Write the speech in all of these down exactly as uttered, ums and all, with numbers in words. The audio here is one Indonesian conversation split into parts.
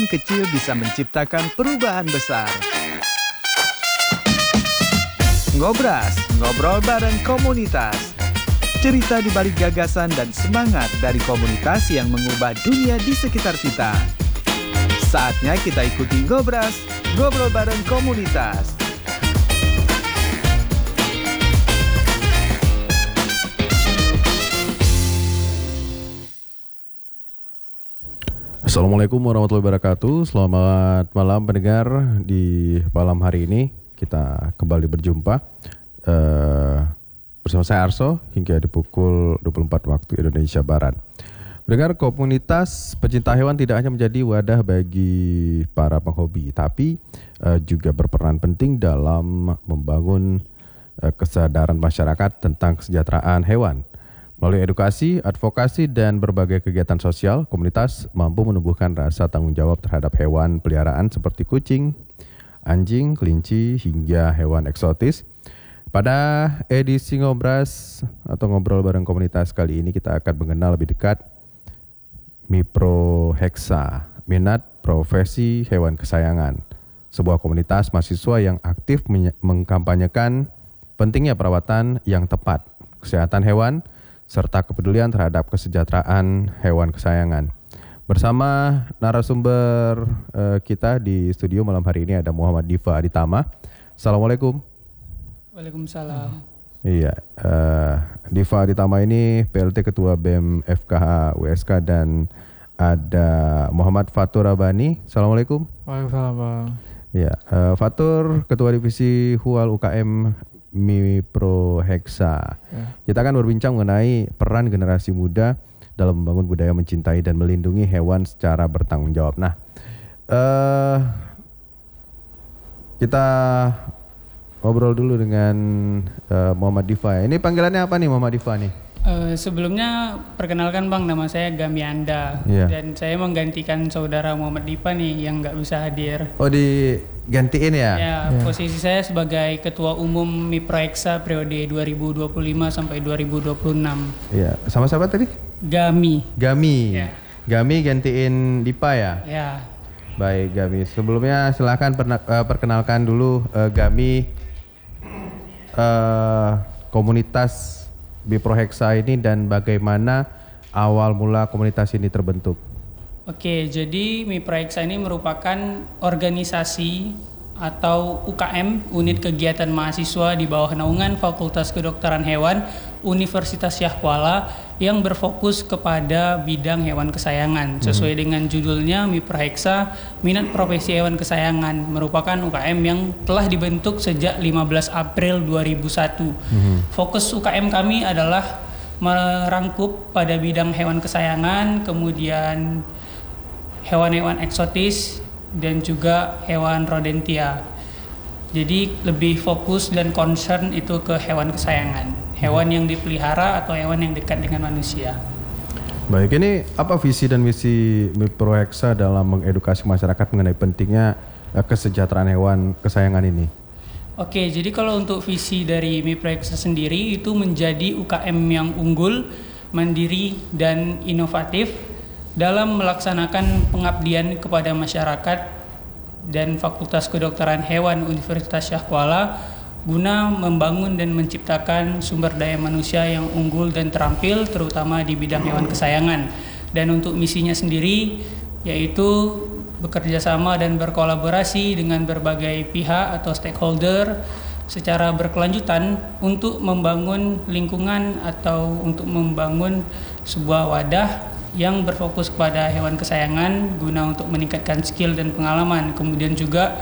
kecil bisa menciptakan perubahan besar. Ngobras, ngobrol bareng komunitas. Cerita di balik gagasan dan semangat dari komunitas yang mengubah dunia di sekitar kita. Saatnya kita ikuti Ngobras, ngobrol bareng komunitas. Assalamualaikum warahmatullahi wabarakatuh. Selamat malam pendengar. Di malam hari ini kita kembali berjumpa uh, bersama saya Arso hingga di pukul dua puluh empat waktu Indonesia Barat. Pendengar, komunitas pecinta hewan tidak hanya menjadi wadah bagi para penghobi, tapi uh, juga berperan penting dalam membangun uh, kesadaran masyarakat tentang kesejahteraan hewan. Melalui edukasi, advokasi, dan berbagai kegiatan sosial, komunitas mampu menumbuhkan rasa tanggung jawab terhadap hewan peliharaan seperti kucing, anjing, kelinci, hingga hewan eksotis. Pada edisi Ngobras atau Ngobrol Bareng Komunitas kali ini kita akan mengenal lebih dekat Miprohexa, minat profesi hewan kesayangan. Sebuah komunitas mahasiswa yang aktif mengkampanyekan pentingnya perawatan yang tepat, kesehatan hewan, serta kepedulian terhadap kesejahteraan hewan kesayangan. Bersama narasumber uh, kita di studio malam hari ini ada Muhammad Diva Aditama. Assalamualaikum. Waalaikumsalam. Iya, uh, Diva Aditama ini P L T Ketua B E M F K H U S K dan ada Muhammad Fatur Rabani. Assalamualaikum. Waalaikumsalam, Bang. Iya, uh, Fatur Ketua Divisi Hual U K M Miprohexa. Ya. Kita akan berbincang mengenai peran generasi muda dalam membangun budaya mencintai dan melindungi hewan secara bertanggung jawab. Nah, uh, kita ngobrol dulu dengan uh, Muhammad Diva. Ini panggilannya apa nih Muhammad Diva nih? Uh, sebelumnya perkenalkan Bang, nama saya Gami Anda. Ya. Dan saya menggantikan saudara Muhammad Diva nih yang nggak bisa hadir. Oh, digantiin ya? Ya, ya. Posisi saya sebagai Ketua Umum Miprohexa periode dua ribu dua puluh lima sampai dua ribu dua puluh enam. Iya, sama siapa tadi? Gami. Gami. Ya. Gami gantiin Diva ya? Ya. Baik Gami, sebelumnya silakan perna- uh, perkenalkan dulu uh, Gami uh, komunitas Miprohexa ini dan bagaimana awal mula komunitas ini terbentuk. Oke, jadi Miprohexa ini merupakan organisasi atau U K M, unit kegiatan mahasiswa di bawah naungan Fakultas Kedokteran Hewan Universitas Syah Kuala yang berfokus kepada bidang hewan kesayangan. Sesuai hmm. dengan judulnya, Miprohexa, minat profesi hewan kesayangan, merupakan U K M yang telah dibentuk sejak lima belas April dua ribu satu. Hmm. Fokus U K M kami adalah merangkup pada bidang hewan kesayangan, kemudian hewan-hewan eksotis, dan juga hewan rodentia. Jadi lebih fokus dan concern itu ke hewan kesayangan, hewan yang dipelihara atau hewan yang dekat dengan manusia. Baik, ini apa visi dan misi Miprohexa dalam mengedukasi masyarakat mengenai pentingnya kesejahteraan hewan kesayangan ini? Oke, jadi kalau untuk visi dari Miprohexa sendiri itu menjadi U K M yang unggul, mandiri, dan inovatif dalam melaksanakan pengabdian kepada masyarakat dan Fakultas Kedokteran Hewan Universitas Syah Kuala guna membangun dan menciptakan sumber daya manusia yang unggul dan terampil terutama di bidang hewan kesayangan. Dan untuk misinya sendiri yaitu bekerja sama dan berkolaborasi dengan berbagai pihak atau stakeholder secara berkelanjutan untuk membangun lingkungan atau untuk membangun sebuah wadah yang berfokus kepada hewan kesayangan guna untuk meningkatkan skill dan pengalaman, kemudian juga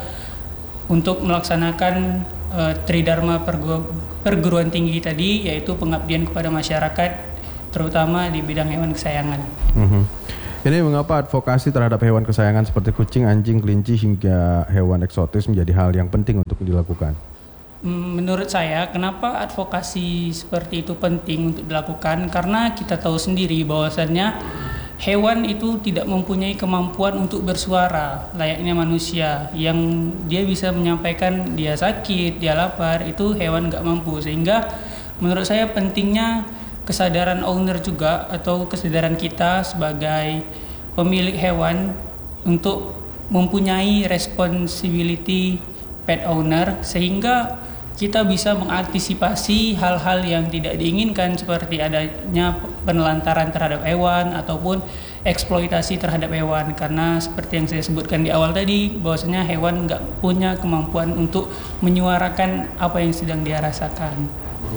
untuk melaksanakan uh, Tridharma pergu- perguruan tinggi tadi, yaitu pengabdian kepada masyarakat terutama di bidang hewan kesayangan. Mm-hmm. Ini mengapa advokasi terhadap hewan kesayangan seperti kucing, anjing, kelinci hingga hewan eksotis menjadi hal yang penting untuk dilakukan? Menurut saya, kenapa advokasi seperti itu penting untuk dilakukan? Karena kita tahu sendiri bahwasannya hewan itu tidak mempunyai kemampuan untuk bersuara layaknya manusia, yang dia bisa menyampaikan dia sakit, dia lapar, itu hewan nggak mampu. Sehingga menurut saya pentingnya kesadaran owner juga atau kesadaran kita sebagai pemilik hewan untuk mempunyai responsibility pet owner, sehingga kita bisa mengantisipasi hal-hal yang tidak diinginkan seperti adanya penelantaran terhadap hewan ataupun eksploitasi terhadap hewan, karena seperti yang saya sebutkan di awal tadi bahwasanya hewan nggak punya kemampuan untuk menyuarakan apa yang sedang dia rasakan.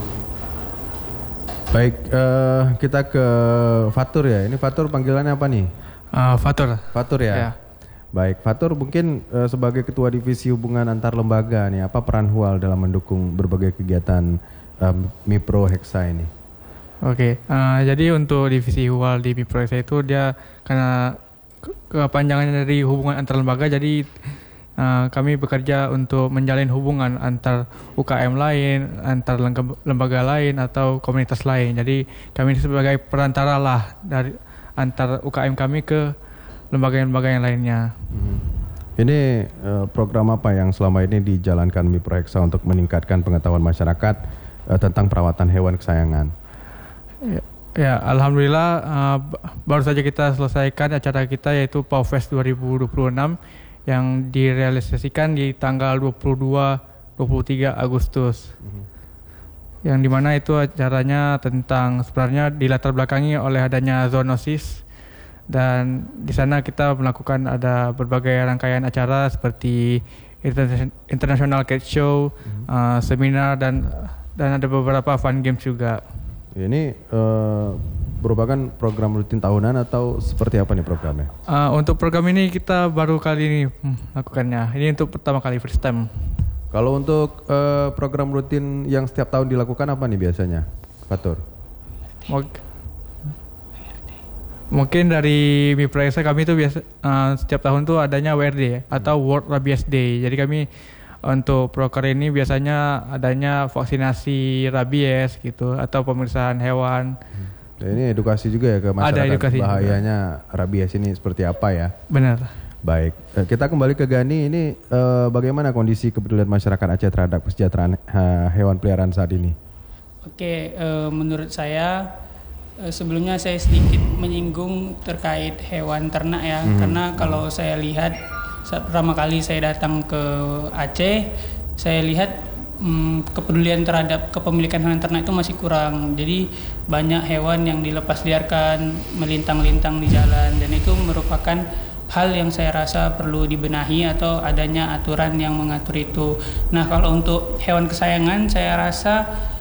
Baik, uh, kita ke Fatur ya. Ini Fatur panggilannya apa nih? Uh, Fatur. Fatur ya. Ya. Baik, Fatur mungkin uh, sebagai Ketua Divisi Hubungan Antar Lembaga nih, apa peran Hual dalam mendukung berbagai kegiatan um, Mipro Hexa ini? Oke, uh, jadi untuk Divisi Hual di Mipro Hexa itu dia karena ke- kepanjangannya dari hubungan antar lembaga, jadi uh, kami bekerja untuk menjalin hubungan antar U K M lain, antar lembaga, lembaga lain atau komunitas lain. Jadi kami sebagai perantara lah dari antar U K M kami ke lembaga-lembaga yang lainnya. Hmm. Ini uh, program apa yang selama ini dijalankan Mipro Hexa untuk meningkatkan pengetahuan masyarakat uh, tentang perawatan hewan kesayangan? Ya, ya alhamdulillah uh, baru saja kita selesaikan acara kita yaitu Powfest dua ribu dua puluh enam yang direalisasikan di tanggal dua puluh dua dua puluh tiga Agustus. Hmm. Yang dimana itu acaranya tentang sebenarnya dilatar belakangi oleh adanya zoonosis. Dan di sana kita melakukan ada berbagai rangkaian acara seperti International Cat Show, hmm. uh, seminar dan dan ada beberapa fun games juga. Ini uh, merupakan program rutin tahunan atau seperti apa nih programnya? Uh, untuk program ini kita baru kali ini melakukannya. Ini untuk pertama kali, first time. Kalau untuk uh, program rutin yang setiap tahun dilakukan apa nih biasanya, Fatur? Mok- Mungkin dari Mipro Hexa kami tuh biasa uh, setiap tahun tuh adanya W R D ya, atau World Rabies Day. Jadi kami untuk proker ini biasanya adanya vaksinasi rabies gitu atau pemeriksaan hewan. Hmm. Ini edukasi juga ya ke masyarakat bahayanya juga. Rabies ini seperti apa ya? Benar. Baik, kita kembali ke Gani. Ini eh, bagaimana kondisi kepedulian masyarakat Aceh terhadap kesejahteraan uh, hewan peliharaan saat ini? Oke, uh, menurut saya sebelumnya saya sedikit menyinggung terkait hewan ternak ya, hmm. karena kalau saya lihat saat pertama kali saya datang ke Aceh, saya lihat hmm, kepedulian terhadap kepemilikan hewan ternak itu masih kurang. Jadi banyak hewan yang dilepas liarkan melintang-lintang di jalan, dan itu merupakan hal yang saya rasa perlu dibenahi atau adanya aturan yang mengatur itu. Nah, kalau untuk hewan kesayangan saya rasa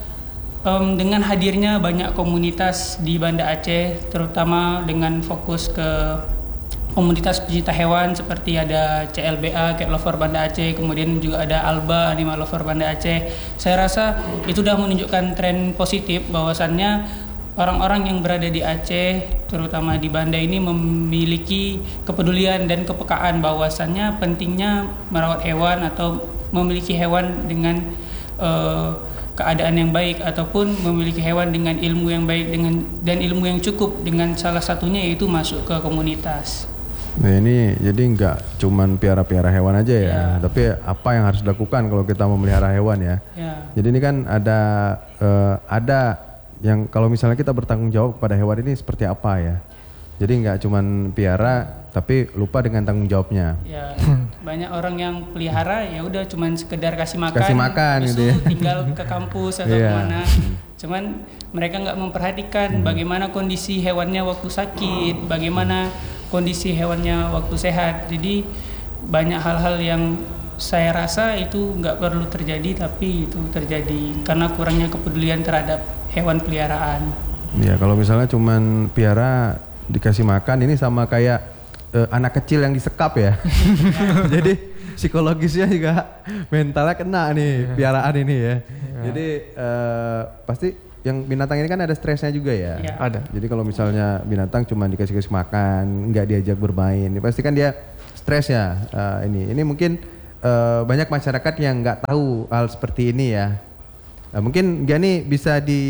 Um, dengan hadirnya banyak komunitas di Banda Aceh, terutama dengan fokus ke komunitas pecinta hewan seperti ada C L B A, Cat Lover Banda Aceh, kemudian juga ada Alba, Animal Lover Banda Aceh. Saya rasa itu sudah menunjukkan tren positif bahwasannya orang-orang yang berada di Aceh, terutama di Banda ini memiliki kepedulian dan kepekaan bahwasannya pentingnya merawat hewan atau memiliki hewan dengan uh, keadaan yang baik ataupun memiliki hewan dengan ilmu yang baik dengan dan ilmu yang cukup, dengan salah satunya yaitu masuk ke komunitas. Nah ini jadi nggak cuman piara-piara hewan aja ya, ya, tapi apa yang harus dilakukan kalau kita memelihara hewan ya. Ya. Jadi ini kan ada uh, ada yang kalau misalnya kita bertanggung jawab kepada hewan ini seperti apa ya. Jadi nggak cuman piara tapi lupa dengan tanggung jawabnya. Ya, banyak orang yang pelihara ya udah cuman sekedar kasih makan, kasih makan gitu ya. Tinggal ke kampus atau yeah. kemana. Cuman mereka nggak memperhatikan hmm. bagaimana kondisi hewannya waktu sakit, bagaimana kondisi hewannya waktu sehat. Jadi banyak hal-hal yang saya rasa itu nggak perlu terjadi tapi itu terjadi karena kurangnya kepedulian terhadap hewan peliharaan. Ya kalau misalnya cuman piara dikasih makan ini sama kayak Uh, anak kecil yang disekap ya. Jadi psikologisnya juga mentalnya kena nih piaraan ini ya. Jadi uh, pasti yang binatang ini kan ada stresnya juga ya. Ya. Ada. Jadi kalau misalnya binatang cuma dikasih-kasih makan, nggak diajak bermain, pasti kan dia stres ya. Uh, ini ini mungkin uh, banyak masyarakat yang nggak tahu hal seperti ini ya. Uh, mungkin Gani bisa di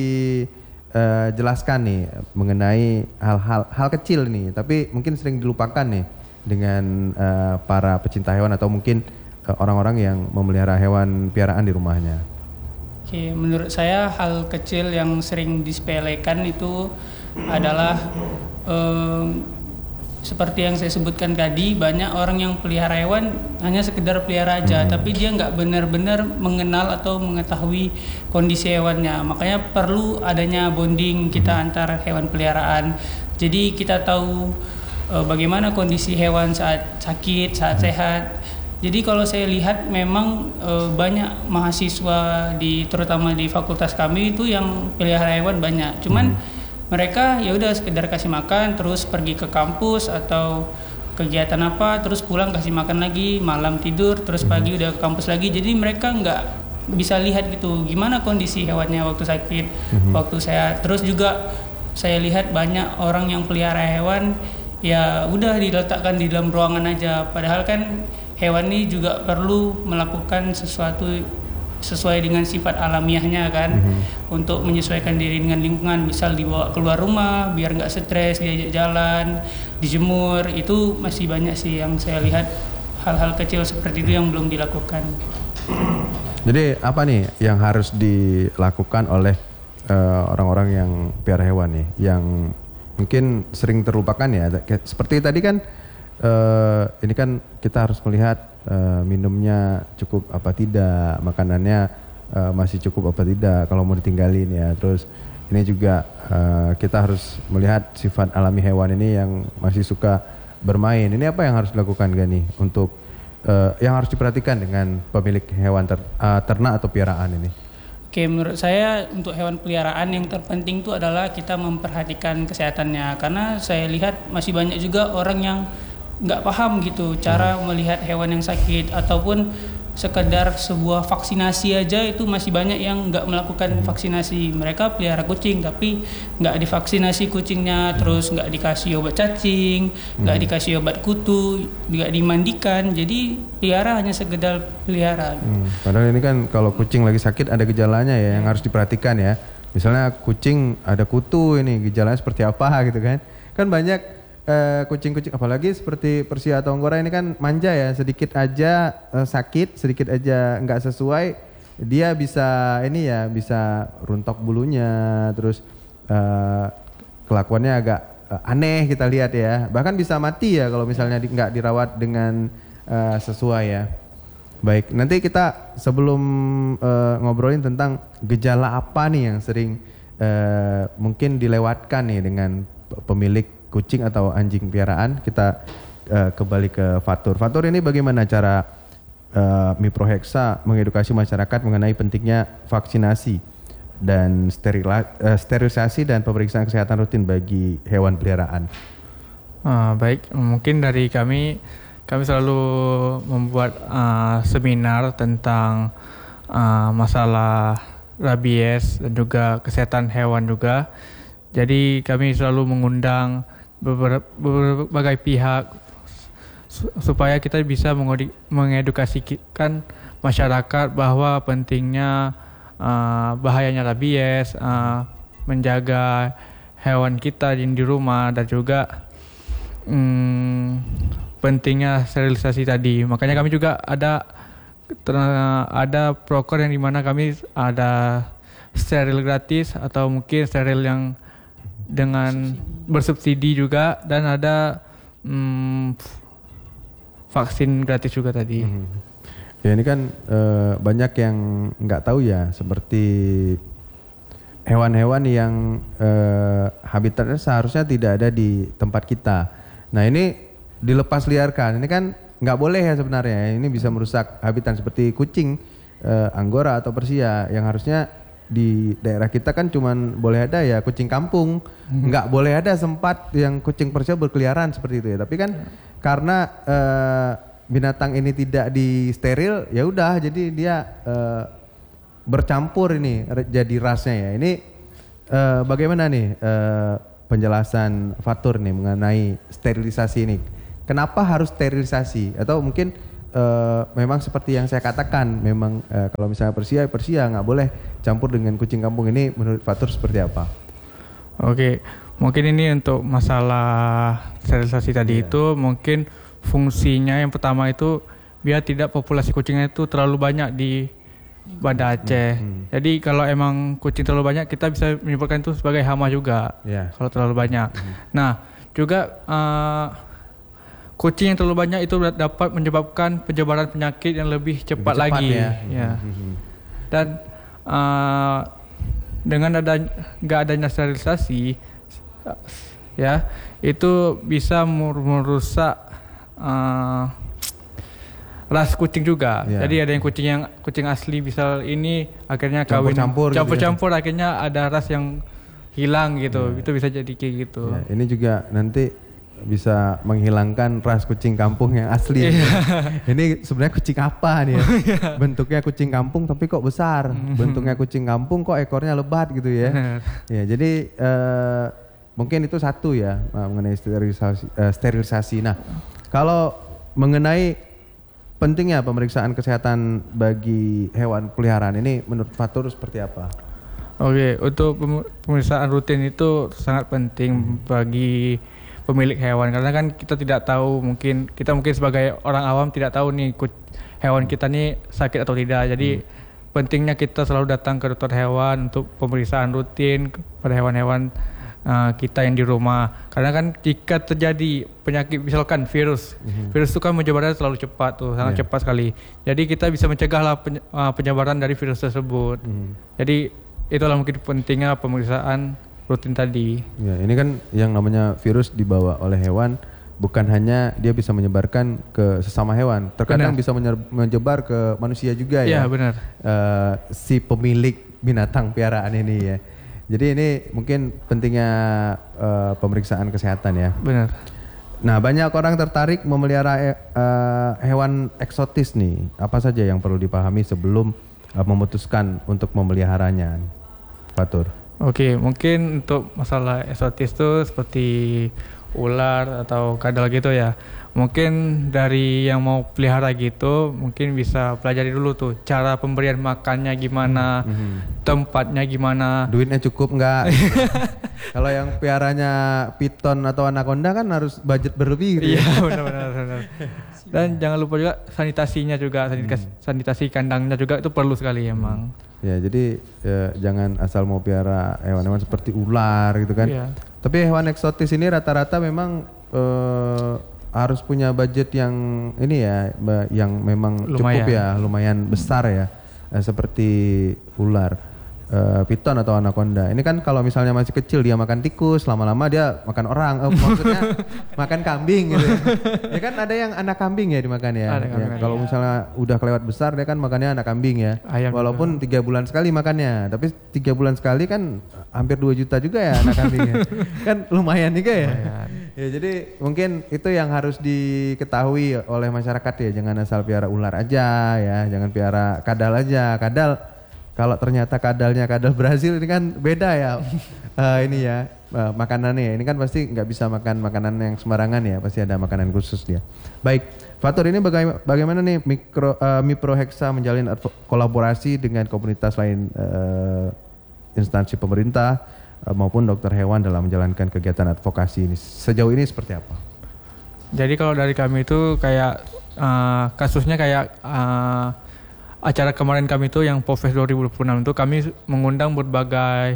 Uh, jelaskan nih mengenai hal-hal hal kecil nih, tapi mungkin sering dilupakan nih dengan uh, para pecinta hewan atau mungkin uh, orang-orang yang memelihara hewan piaraan di rumahnya. Oke, menurut saya hal kecil yang sering disepelekan itu adalah um, seperti yang saya sebutkan tadi, banyak orang yang pelihara hewan hanya sekedar pelihara aja, hmm. tapi dia nggak benar-benar mengenal atau mengetahui kondisi hewannya. Makanya perlu adanya bonding kita hmm. antar hewan peliharaan. Jadi kita tahu uh, bagaimana kondisi hewan saat sakit, saat hmm. sehat. Jadi kalau saya lihat memang uh, banyak mahasiswa di terutama di fakultas kami itu yang pelihara hewan banyak. Cuman hmm. mereka ya udah sekedar kasih makan, terus pergi ke kampus atau kegiatan apa, terus pulang kasih makan lagi, malam tidur, terus pagi udah ke kampus lagi. Jadi mereka nggak bisa lihat gitu gimana kondisi hewannya waktu sakit, mm-hmm. waktu sehat. Terus juga saya lihat banyak orang yang pelihara hewan ya udah diletakkan di dalam ruangan aja. Padahal kan hewan ini juga perlu melakukan sesuatu sesuai dengan sifat alamiahnya kan, mm-hmm. untuk menyesuaikan diri dengan lingkungan, misal dibawa keluar rumah biar nggak stres, diajak jalan, dijemur, itu masih banyak sih yang saya lihat hal-hal kecil seperti itu yang belum dilakukan. Jadi apa nih yang harus dilakukan oleh uh, orang-orang yang pelihara hewan nih, yang mungkin sering terlupakan ya, seperti tadi kan uh, ini kan kita harus melihat Uh, minumnya cukup apa tidak, makanannya uh, masih cukup apa tidak kalau mau ditinggalin ya. Terus ini juga uh, kita harus melihat sifat alami hewan ini yang masih suka bermain. Ini apa yang harus dilakukan Gani untuk uh, yang harus diperhatikan dengan pemilik hewan ter, uh, ternak atau piaraan ini? Oke, menurut saya untuk hewan peliharaan yang terpenting itu adalah kita memperhatikan kesehatannya, karena saya lihat masih banyak juga orang yang nggak paham gitu cara melihat hewan yang sakit, ataupun sekedar sebuah vaksinasi aja itu masih banyak yang nggak melakukan vaksinasi. Mereka pelihara kucing tapi nggak divaksinasi kucingnya, terus nggak dikasih obat cacing, nggak hmm. dikasih obat kutu, nggak dimandikan. Jadi pelihara hanya sekedar pelihara. Hmm. Padahal ini kan kalau kucing lagi sakit ada gejalanya ya yang harus diperhatikan ya. Misalnya kucing ada kutu, ini gejalanya seperti apa gitu kan? Kan banyak Uh, kucing-kucing apalagi seperti Persia atau Anggora ini kan manja ya, sedikit aja uh, sakit, sedikit aja nggak sesuai, dia bisa ini ya, bisa runtok bulunya, terus uh, kelakuannya agak uh, aneh kita lihat ya, bahkan bisa mati ya kalau misalnya di, nggak dirawat dengan uh, sesuai ya. Baik, nanti kita sebelum uh, ngobrolin tentang gejala apa nih yang sering uh, mungkin dilewatkan nih dengan pemilik kucing atau anjing piaraan, kita uh, kembali ke Fatur. Fatur, ini bagaimana cara uh, Miprohexa mengedukasi masyarakat mengenai pentingnya vaksinasi dan sterila, uh, sterilisasi dan pemeriksaan kesehatan rutin bagi hewan peliharaan? Uh, baik, mungkin dari kami, kami selalu membuat uh, seminar tentang uh, masalah rabies dan juga kesehatan hewan juga. Jadi kami selalu mengundang berbagai pihak supaya kita bisa mengedukasikan masyarakat bahwa pentingnya uh, bahayanya rabies, uh, menjaga hewan kita di, di rumah, dan juga um, pentingnya sterilisasi tadi. Makanya kami juga ada ada proker yang dimana kami ada steril gratis atau mungkin steril yang dengan bersubsidi juga, dan ada hmm, vaksin gratis juga tadi. Hmm. Ya ini kan e, banyak yang nggak tahu ya, seperti hewan-hewan yang e, habitatnya seharusnya tidak ada di tempat kita. Nah ini dilepas liarkan, ini kan nggak boleh ya sebenarnya. Ini bisa merusak habitat seperti kucing e, Anggora atau Persia yang harusnya di daerah kita kan cuman boleh ada ya kucing kampung, hmm. nggak boleh ada sempat yang kucing Persia berkeliaran seperti itu ya. Tapi kan hmm. karena uh, binatang ini tidak di steril, ya udah jadi dia uh, bercampur ini jadi rasnya ya. Ini uh, bagaimana nih uh, penjelasan Fatur nih mengenai sterilisasi ini? Kenapa harus sterilisasi? Atau mungkin Uh, memang seperti yang saya katakan, memang uh, kalau misalnya Persia, Persia nggak boleh campur dengan kucing kampung. Ini menurut Fatur seperti apa? Oke, mungkin ini untuk masalah sterilisasi tadi, yeah. itu mungkin fungsinya yang pertama itu biar tidak populasi kucingnya itu terlalu banyak di Banda Aceh. Hmm. Jadi kalau emang kucing terlalu banyak, kita bisa menyebutkan itu sebagai hama juga, yeah. kalau terlalu banyak. Hmm. Nah juga uh, kucing yang terlalu banyak itu dapat menyebabkan penyebaran penyakit yang lebih cepat, lebih cepat lagi. Ya. Ya. Dan uh, dengan ada nggak adanya sterilisasi, ya itu bisa merusak uh, ras kucing juga. Ya. Jadi ada yang kucing yang kucing asli misal ini akhirnya kawin campur-campur, campur-campur gitu ya. Akhirnya ada ras yang hilang gitu. Ya. Itu bisa jadi kayak gitu. Ya, ini juga nanti bisa menghilangkan ras kucing kampung yang asli. Ini sebenarnya kucing apa nih ya? Bentuknya kucing kampung tapi kok besar. Bentuknya kucing kampung kok ekornya lebat gitu ya. Ya, jadi uh, mungkin itu satu ya mengenai sterilisasi. Uh, sterilisasi. Nah, kalau mengenai pentingnya pemeriksaan kesehatan bagi hewan peliharaan ini menurut Fatur seperti apa? Oke, untuk pemeriksaan rutin itu sangat penting bagi pemilik hewan karena kan kita tidak tahu mungkin kita mungkin sebagai orang awam tidak tahu nih hewan kita nih sakit atau tidak. Jadi hmm. pentingnya kita selalu datang ke dokter hewan untuk pemeriksaan rutin pada hewan-hewan uh, kita yang di rumah. Karena kan jika terjadi penyakit misalkan virus, hmm. virus itu kan menyebarnya selalu cepat tuh, sangat yeah. cepat sekali. Jadi kita bisa mencegahlah peny- uh, penyebaran dari virus tersebut. Hmm. Jadi itulah mungkin pentingnya pemeriksaan rutin tadi. Ya, ini kan yang namanya virus dibawa oleh hewan, bukan hanya dia bisa menyebarkan ke sesama hewan, terkadang benar. bisa menyebar ke manusia juga ya. Iya benar. Uh, si pemilik binatang piaraan ini ya. Jadi ini mungkin pentingnya uh, pemeriksaan kesehatan ya. Benar. Nah, banyak orang tertarik memelihara uh, hewan eksotis nih. Apa saja yang perlu dipahami sebelum uh, memutuskan untuk memeliharanya, Fatur? Oke, mungkin untuk masalah eksotis itu seperti ular atau kadal gitu ya. Mungkin dari yang mau pelihara gitu, mungkin bisa pelajari dulu tuh cara pemberian makannya gimana, mm-hmm. tempatnya gimana. Duitnya cukup nggak? Kalau yang piaranya piton atau anaconda kan harus budget berlebih gitu. Iya, benar-benar. Dan jangan lupa juga sanitasinya juga, sanitasi, hmm. sanitasi kandangnya juga itu perlu sekali emang. Ya, jadi ya, jangan asal mau piara hewan-hewan seperti ular gitu kan. Iya. Tapi hewan eksotis ini rata-rata memang eh, harus punya budget yang ini ya, yang memang lumayan. cukup ya, lumayan besar ya, eh, seperti ular, eh, piton atau anaconda. Ini kan kalau misalnya masih kecil dia makan tikus, lama-lama dia makan orang, eh, maksudnya makan kambing gitu. Ya kan ada yang anak kambing ya dimakan ya. ya kalau misalnya udah kelewat besar dia kan makannya anak kambing ya. Ayam walaupun juga. tiga bulan sekali makannya, tapi tiga bulan sekali kan hampir dua juta juga ya anak kambingnya. Kan lumayan juga ya. Lumayan. Ya jadi mungkin itu yang harus diketahui oleh masyarakat ya, jangan asal piara ular aja ya, jangan piara kadal aja. Kadal kalau ternyata kadalnya kadal Brazil ini kan beda ya. uh, ini ya uh, makanannya, ini kan pasti nggak bisa makan makanan yang sembarangan ya, pasti ada makanan khusus dia. Baik, Fatur, ini baga- bagaimana nih mikro, uh, Miprohexa menjalin advo- kolaborasi dengan komunitas lain, uh, instansi pemerintah uh, maupun dokter hewan dalam menjalankan kegiatan advokasi ini. Sejauh ini seperti apa? Jadi kalau dari kami itu kayak uh, kasusnya kayak uh, acara kemarin kami itu yang Popfest dua ribu dua puluh enam itu kami mengundang berbagai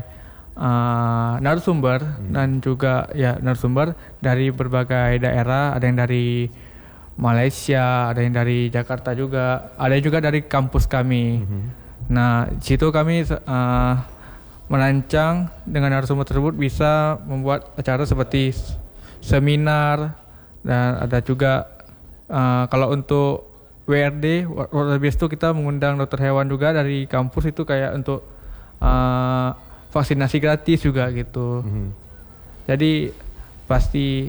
uh, narasumber hmm. dan juga ya narasumber dari berbagai daerah, ada yang dari Malaysia, ada yang dari Jakarta juga, ada juga dari kampus kami. Hmm. Nah, di situ kami uh, merancang dengan narasumber tersebut bisa membuat acara seperti seminar, dan ada juga uh, kalau untuk W R D, World Rabies itu kita mengundang dokter hewan juga dari kampus itu kayak untuk uh, vaksinasi gratis juga gitu. Mm-hmm. Jadi pasti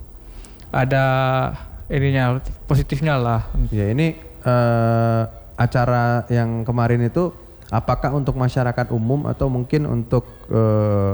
ada ininya, positifnya lah. Ya, ini uh, acara yang kemarin itu apakah untuk masyarakat umum atau mungkin untuk uh,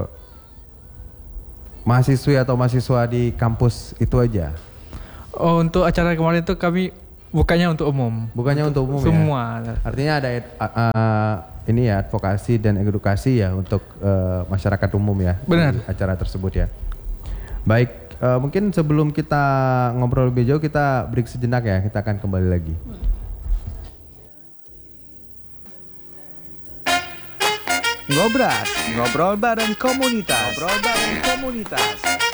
mahasiswi atau mahasiswa di kampus itu aja? Oh, untuk acara kemarin itu kami bukannya untuk umum. Bukannya untuk, untuk umum semua. Ya? Artinya ada uh, uh, ini ya advokasi dan edukasi ya untuk uh, masyarakat umum ya. Benar. Di acara tersebut ya. Baik, uh, mungkin sebelum kita ngobrol lebih jauh kita break sejenak ya. Kita akan kembali lagi. Ngobras, ngobrol bareng komunitas. Ngobrol bareng komunitas.